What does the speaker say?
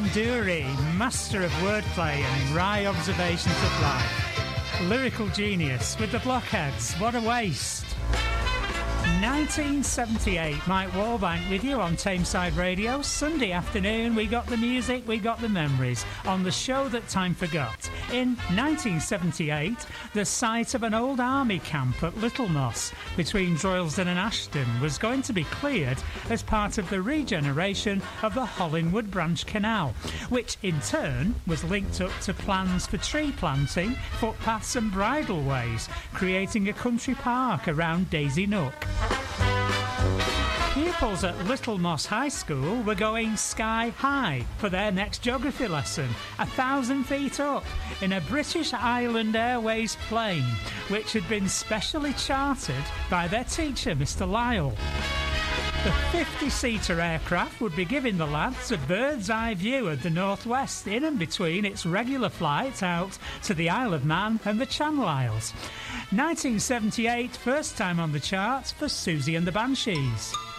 Banduri, master of wordplay and wry observations of life. Lyrical genius with the Blockheads, what a waste. 1978, Mike Wallbank with you on Tameside Radio. Sunday afternoon, we got the music, we got the memories on the show that time forgot. In 1978, the site of an old army camp at Littlemoss between Droylsden and Ashton was going to be cleared as part of the regeneration of the Hollingwood Branch Canal, which in turn was linked up to plans for tree planting, footpaths and bridleways, creating a country park around Daisy Nook. Pupils at Littlemoss High School were going sky high for their next geography lesson, 1,000 feet up, in a British Island Airways plane, which had been specially chartered by their teacher, Mr. Lyle. The 50-seater aircraft would be giving the lads a bird's-eye view of the northwest in and between its regular flights out to the Isle of Man and the Channel Isles. 1978, first time on the charts for Susie and the Banshees.